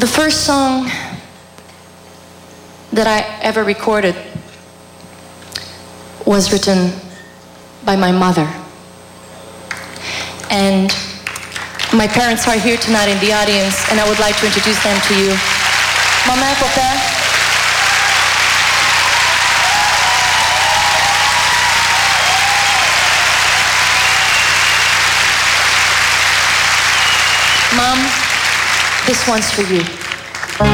The first song that I ever recorded was written by my mother. And my parents are here tonight in the audience, and I would like to introduce them to you. Maman, papa. Mom, this one's for you.